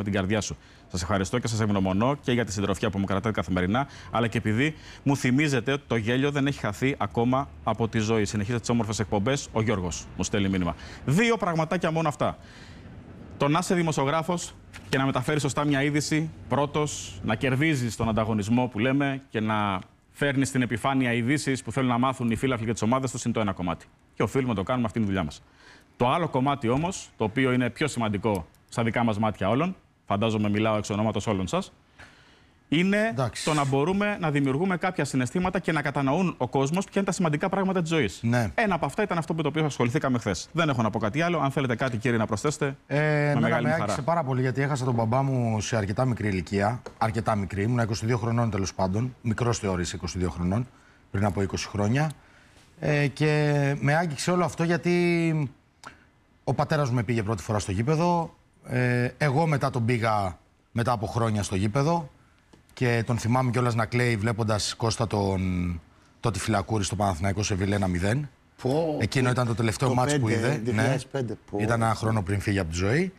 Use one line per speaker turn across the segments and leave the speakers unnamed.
την καρδιά σου. Σας ευχαριστώ και σας ευγνωμονώ και για τη συντροφιά που μου κρατάτε καθημερινά, αλλά και επειδή μου θυμίζετε ότι το γέλιο δεν έχει χαθεί ακόμα από τη ζωή. Συνεχίζετε τις όμορφες εκπομπές. Ο Γιώργος μου στέλνει μήνυμα. 2 πραγματάκια μόνο αυτά. Το να είσαι δημοσιογράφος και να μεταφέρεις σωστά μια είδηση, πρώτος, να κερδίζεις τον ανταγωνισμό που λέμε και να φέρνεις στην επιφάνεια ειδήσεις που θέλουν να μάθουν οι φίλαθλοι και τις ομάδες τους είναι το ένα κομμάτι. Και οφείλουμε να το κάνουμε, αυτή είναι η δουλειά μας. Το άλλο κομμάτι όμως, το οποίο είναι πιο σημαντικό στα δικά μας μάτια όλων, φαντάζομαι μιλάω εξ ονόματος όλων σας, είναι το να μπορούμε να δημιουργούμε κάποια συναισθήματα και να κατανοούν ο κόσμος ποια είναι τα σημαντικά πράγματα της ζωής.
Ναι.
Ένα από αυτά ήταν αυτό με το οποίο ασχοληθήκαμε χθες. Δεν έχω να πω κάτι άλλο. Αν θέλετε κάτι, κύριε, να προσθέσετε. Με μεγάλη
με
χαρά.
άκουσε πάρα πολύ γιατί έχασα τον μπαμπά μου σε αρκετά μικρή ηλικία. Αρκετά μικρή. Ήμουν 22 χρονών τέλος πάντων. Μικρός θεώρησε 22 χρονών, πριν από 20 χρόνια. Και με άγγιξε όλο αυτό γιατί ο πατέρας μου με πήγε πρώτη φορά στο γήπεδο. Εγώ μετά τον πήγα μετά από χρόνια στο γήπεδο. Και τον θυμάμαι κιόλας να κλαίει βλέποντας Κώστα το Τυφυλακούρη στο Παναθηναϊκό Σεβίλη 1-0. Εκείνο ήταν το τελευταίο μάτς που είδε. Ναι. Ήταν ένα χρόνο πριν φύγει από τη ζωή.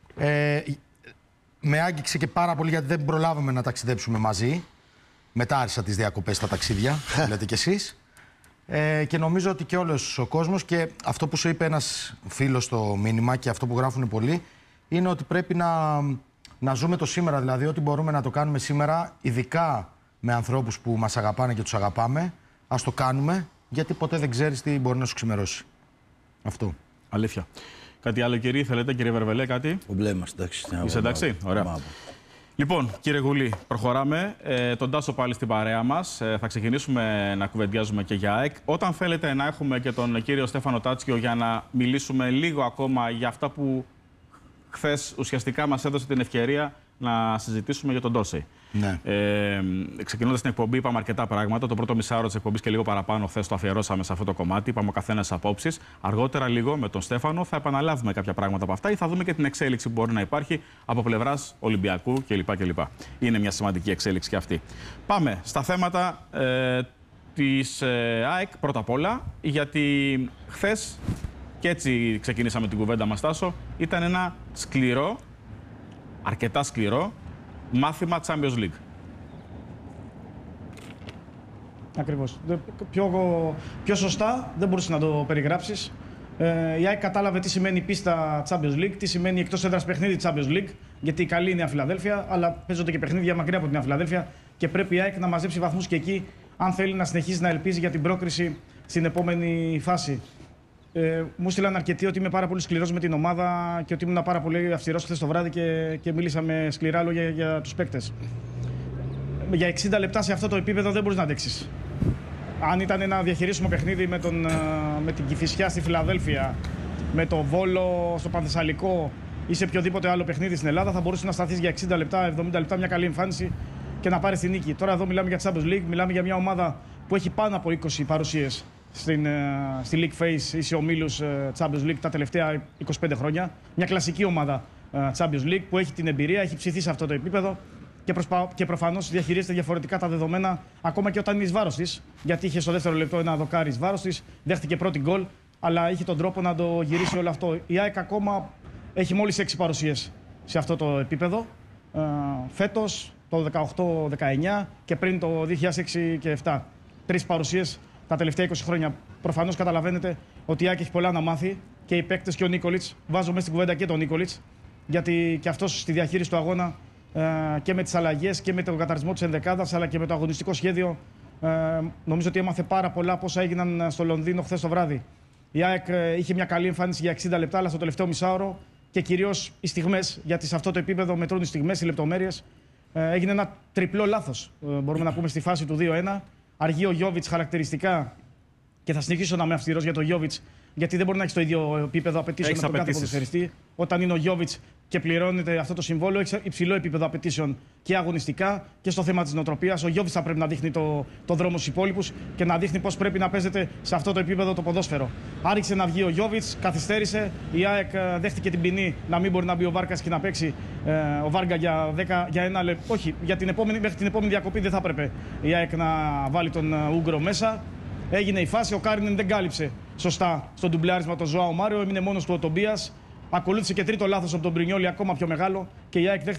Με άγγιξε και πάρα πολύ γιατί δεν προλάβαμε να ταξιδέψουμε μαζί. Μετά άρχισα τις διακοπές στα ταξίδια, λέτε κι εσείς. Και νομίζω ότι και όλος ο κόσμος και αυτό που σου είπε ένας φίλος στο μήνυμα και αυτό που γράφουν πολλοί είναι ότι πρέπει να ζούμε το σήμερα, δηλαδή ό,τι μπορούμε να το κάνουμε σήμερα, ειδικά με ανθρώπους που μας αγαπάνε και τους αγαπάμε, ας το κάνουμε, γιατί ποτέ δεν ξέρεις τι μπορεί να σου ξημερώσει. Αυτό.
Αλήθεια. Κάτι άλλο, κύριε, θέλετε, κύριε Βερβελέ, κάτι?
Μπλε μας, εντάξει.
Είσαι εντάξει, ωραία. Λοιπόν, κύριε Γουλή, προχωράμε. Τον Τάσο πάλι στην παρέα μας. Θα ξεκινήσουμε να κουβεντιάζουμε και για ΑΕΚ. Όταν θέλετε να έχουμε και τον κύριο Στέφανο Τάτσιο για να μιλήσουμε λίγο ακόμα για αυτά που χθες ουσιαστικά μας έδωσε την ευκαιρία να συζητήσουμε για τον Ντόρσεϊ.
Ναι.
Ξεκινώντας την εκπομπή, είπαμε αρκετά πράγματα. Το πρώτο μισάωρο της εκπομπής και λίγο παραπάνω χθες το αφιερώσαμε σε αυτό το κομμάτι. Είπαμε ο καθένας απόψεις. Αργότερα, λίγο με τον Στέφανο, θα επαναλάβουμε κάποια πράγματα από αυτά ή θα δούμε και την εξέλιξη που μπορεί να υπάρχει από πλευράς Ολυμπιακού κλπ. Είναι μια σημαντική εξέλιξη και αυτή. Πάμε στα θέματα της ΑΕΚ πρώτα απ' όλα, γιατί χθες. Και έτσι ξεκινήσαμε την κουβέντα μας, Τάσο. Ήταν ένα σκληρό, αρκετά σκληρό, μάθημα Champions League.
Ακριβώς. Πιο σωστά δεν μπορούσε να το περιγράψεις. Η ΑΕΚ κατάλαβε τι σημαίνει πίστα Champions League, τι σημαίνει εκτός έδρας παιχνίδι Champions League, γιατί η καλή είναι η Νέα Φιλαδέλφια, αλλά παίζονται και παιχνίδια μακριά από την Νέα Φιλαδέλφια και πρέπει η ΑΕΚ να μαζέψει βαθμούς και εκεί, αν θέλει να συνεχίσει να ελπίζει για την πρόκριση στην επόμενη φάση. Μου στείλαν αρκετοί ότι είμαι πάρα πολύ σκληρός με την ομάδα και ότι ήμουν πάρα πολύ αυστηρός χθες το βράδυ και μίλησα με σκληρά λόγια για τους παίκτες. Για 60 λεπτά σε αυτό το επίπεδο δεν μπορείς να αντέξεις. Αν ήταν ένα διαχειρίσιμο παιχνίδι με την Κηφισιά στη Φιλαδέλφια, με το Βόλο στο Πανθεσσαλικό ή σε οποιοδήποτε άλλο παιχνίδι στην Ελλάδα, θα μπορούσε να σταθείς για 60 λεπτά, 70 λεπτά μια καλή εμφάνιση και να πάρεις την νίκη. Τώρα εδώ μιλάμε για Champions League, μιλάμε για μια ομάδα που έχει πάνω από 20 παρουσίες στη League Phase ή σε ομίλους Champions League τα τελευταία 25 χρόνια. Μια κλασική ομάδα Champions League που έχει την εμπειρία, έχει ψηθεί σε αυτό το επίπεδο και προφανώς διαχειρίζεται διαφορετικά τα δεδομένα ακόμα και όταν είναι εις βάρος της. Γιατί είχε στο δεύτερο λεπτό ένα δοκάρι εις βάρος της, δέχτηκε πρώτη γκολ, αλλά είχε τον τρόπο να το γυρίσει όλο αυτό. Η ΑΕΚ ακόμα έχει μόλις 6 παρουσίες σε αυτό το επίπεδο. Φέτος, το 18-19 και πριν το 2006 και 2007. 3 παρουσίες τα τελευταία 20 χρόνια. Προφανώς καταλαβαίνετε ότι η ΑΕΚ έχει πολλά να μάθει και οι παίκτες και ο Νίκολιτς. Βάζω μέσα στην κουβέντα και τον Νίκολιτς, γιατί και αυτός στη διαχείριση του αγώνα και με τις αλλαγές και με τον καταρισμό της ενδεκάδας αλλά και με το αγωνιστικό σχέδιο νομίζω ότι έμαθε πάρα πολλά από όσα έγιναν στο Λονδίνο χθες το βράδυ. Η ΑΕΚ είχε μια καλή εμφάνιση για 60 λεπτά, αλλά στο τελευταίο μισάωρο και κυρίως οι στιγμές, γιατί σε αυτό το επίπεδο μετρούν οι στιγμές, οι λεπτομέρειες, έγινε ένα τριπλό λάθος. Μπορούμε να πούμε στη φάση του 2-1. Αργεί ο Γιόβιτς χαρακτηριστικά και θα συνεχίσω να είμαι αυστηρός για τον Γιόβιτς, γιατί δεν μπορεί να έχει το ίδιο επίπεδο απαιτήσεων με τον κάθε ποδοσφαιριστή. Όταν είναι ο Γιόβιτς και πληρώνεται αυτό το συμβόλαιο, έχει υψηλό επίπεδο απαιτήσεων και αγωνιστικά και στο θέμα της νοοτροπίας. Ο Γιόβιτς θα πρέπει να δείχνει το δρόμο στους υπόλοιπους και να δείχνει πώς πρέπει να παίζεται σε αυτό το επίπεδο το ποδόσφαιρο. Άρχισε να βγει ο Γιόβιτς, καθυστέρησε. Η ΑΕΚ δέχτηκε την ποινή να μην μπορεί να μπει ο Βάρκας και να παίξει ο Βάργα για ένα λεπτό. Όχι, μέχρι την επόμενη διακοπή δεν θα έπρεπε η ΑΕΚ να βάλει τον Ούγκρο μέσα. Έγινε η φάση, ο Κάρινεν δεν κάλυψε σωστά στο ντουμπλάρισμα τον Ζωάο Μάριο, έμεινε μόνος του ο Τομπίας. Ακολούθησε και τρίτο λάθος από τον Μπρινιόλι, ακόμα πιο μεγάλο, και η ΑΕΚ